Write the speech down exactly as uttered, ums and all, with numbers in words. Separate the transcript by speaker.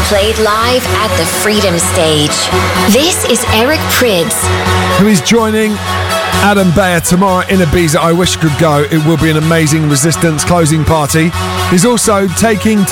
Speaker 1: played live at the Freedom Stage. This is Eric Prydz,
Speaker 2: who is joining Adam Beyer tomorrow in Ibiza. I wish I could go. It will be an amazing Resistance closing party. He's also taking